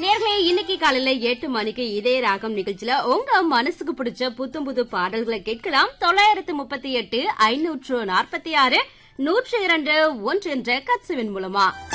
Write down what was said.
நேர்களே, இன்னைக்கு காலையில 8 மணிக்கு இதே ராகம் நிகழ்ச்சியில உங்க மனசுக்கு பிடிச்ச புத்தம் புது பாடல்களை கேட்கலாம். 938 546 102 1 என்ற கட்சுவின் மூலமா.